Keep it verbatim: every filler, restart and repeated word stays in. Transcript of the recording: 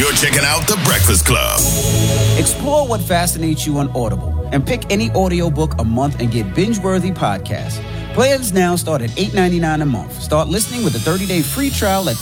You're checking out The Breakfast Club. Explore what fascinates you on Audible and pick any audiobook a month and get binge-worthy podcasts. Plans now start at eight dollars and ninety-nine cents a month. Start listening with a thirty-day free trial at